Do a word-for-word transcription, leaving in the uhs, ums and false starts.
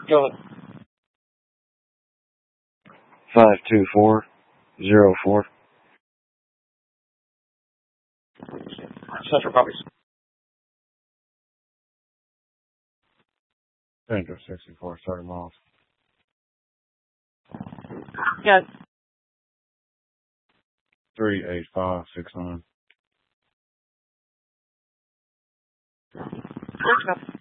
Go ahead. Five two four zero four. Central copies. Central sixty-four, thirty miles. Yeah. Three eight five six nine. Works now.